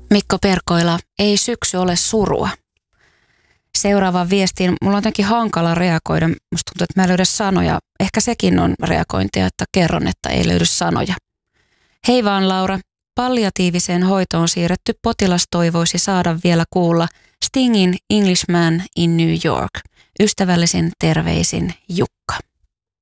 Mikko Perkoila, ei syksy ole surua. Seuraavaan viestiin mulla on jotenkin hankala reagoida. Musta tuntuu, että mä en löydä sanoja. Ehkä sekin on reagointia, että kerron, että ei löydy sanoja. Hei vaan Laura, palliatiiviseen hoitoon siirretty potilas toivoisi saada vielä kuulla Stingin Englishman in New York. Ystävällisin terveisin Jukka.